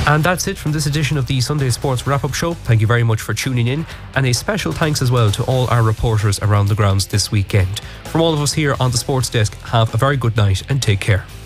And that's it from this edition of the Sunday Sports Wrap-Up Show. Thank you very much for tuning in, and a special thanks as well to all our reporters around the grounds this weekend. From all of us here on the Sports Desk, have a very good night and take care.